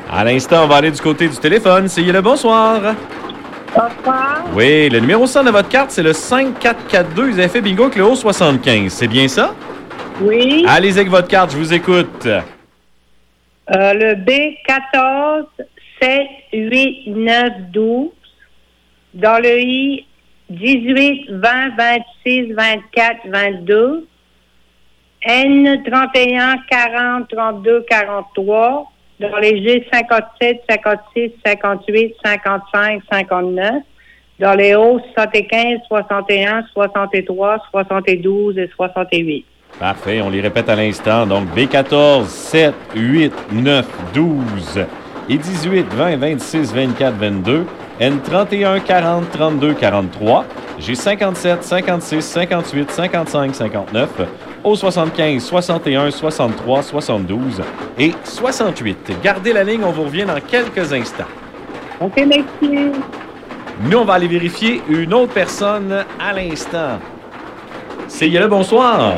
À l'instant, on va aller du côté du téléphone. C'est le bonsoir. Bonsoir. Oui, le numéro 100 de votre carte, c'est le 5442. Vous avez fait bingo avec le haut 75. C'est bien ça? Oui. Allez-y avec votre carte, je vous écoute. Le B14 7 8 9 12. Dans le I 18 20 26 24 22. N 31 40 32 43. Dans les G 57 56 58 55 59. Dans les O 75 61 63 72 et 68. Parfait, on les répète à l'instant. Donc, B14, 7, 8, 9, 12 et 18, 20, 26, 24, 22. N31, 40, 32, 43. G57, 56, 58, 55, 59. O75, 61, 63, 72 et 68. Gardez la ligne, on vous revient dans quelques instants. OK, merci. Nous, on va aller vérifier une autre personne à l'instant. C'est le bonsoir.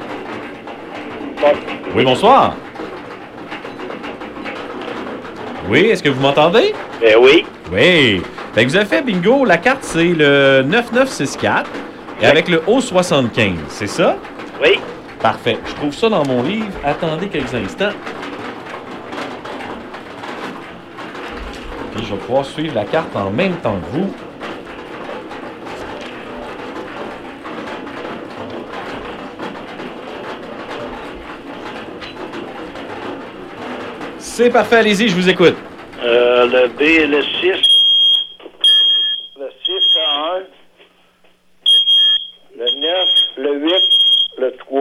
Oui, bonsoir. Oui, est-ce que vous m'entendez? Oui. Oui. Fait que vous avez fait bingo. La carte, c'est le 9964 et avec le O75, c'est ça? Oui. Parfait. Je trouve ça dans mon livre. Attendez quelques instants. Puis je vais pouvoir suivre la carte en même temps que vous. C'est parfait, allez-y, je vous écoute. Le B, le 6. Le 6 à 1. Le 9, le 8, le 3.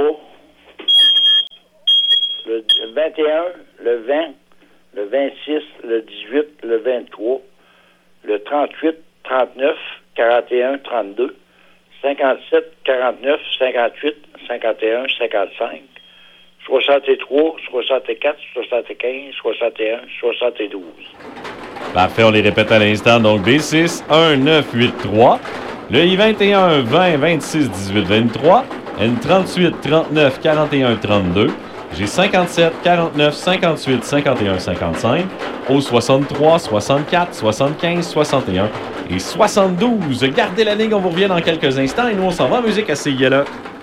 Le 21, le 20, le 26, le 18, le 23. Le 38, 39, 41, 32. 57, 49, 58, 51, 55. 63, 64, 75, 61, 72. Parfait, on les répète à l'instant. Donc, B6, 1, 9, 8, 3. Le I21, 20, 26, 18, 23. N38, 39, 41, 32. G57, 49, 58, 51, 55. O63, 64, 75, 61 et 72. Gardez la ligne, on vous revient dans quelques instants. Et nous, on s'en va en musique à CILA.